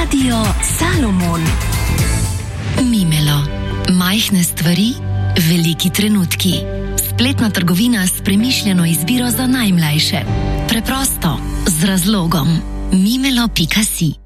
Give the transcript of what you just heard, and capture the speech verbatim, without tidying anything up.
Radio Salomon. Mimelo. Majhne stvari, veliki trenutki. Spletna trgovina s premišljeno izbiro za najmlajše. Preprosto, z razlogom. mimelo pika si